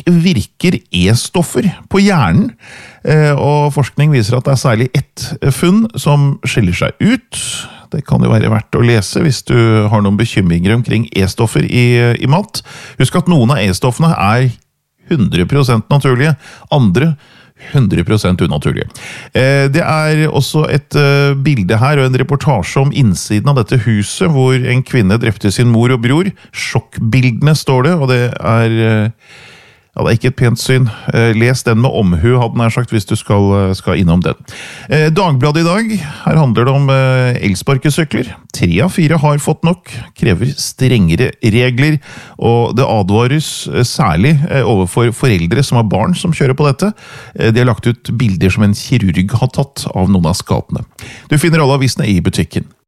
Slik virker E-stoffer på hjernen, og forskning viser at det særlig ett funn som skiller seg ut. Det kan jo være verdt å lese hvis du har noen bekymringer omkring E-stoffer i mat. Husk at noen av E-stoffene 100% naturlige, andre 100% unaturlige. Det også et bilde her og en reportasje om innsiden av dette huset, hvor en kvinne drepte sin mor og bror. Sjokkbildene står det, og det det ikke et pent syn. Les den med omhu, hadde nær sagt, hvis du skal innom den. Dagbladet i dag, her handler det om elsparkesykler. 3 av 4 har fått nok, krever strengere regler, og det advares særlig overfor foreldre som har barn som kjører på dette. De har lagt ut bilder som en kirurg har tatt av noen av skadene. Du finner alle avisene i butikken.